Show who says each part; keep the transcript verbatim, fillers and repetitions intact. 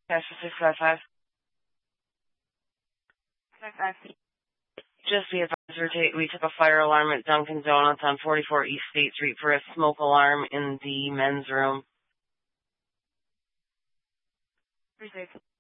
Speaker 1: Cash for six five five. Just the advisor, we took a fire alarm at Dunkin' Donuts on forty-four East State Street for a smoke alarm in the men's room. Appreciate it.